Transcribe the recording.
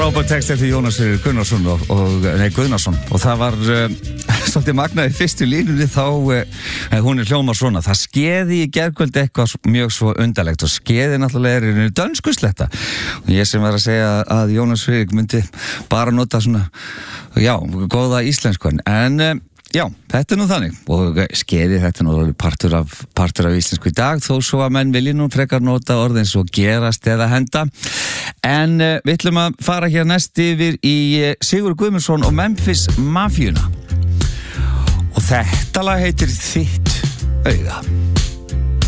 Frábær text eftir Jónas Gunnarsson Guðnason og það var svolítið magnaði fyrstu línunni þá hún hljómar svona: það skeði í gærkvöld eitthvað mjög svo undarlegt og skeði náttúrulega dönskusletta og ég sem var að segja að Jónas Friðrik myndi bara nota svona góða íslensku en já, þetta nú þannig og skeði þetta nú partur af íslensku í dag þó svo að menn vilji nú frekar nota orð eins og gerast eða henda en við ætlum að fara hér næst yfir í Sigurður Guðmundsson og Memphis Mafíuna og þetta lag heitir Þitt auga.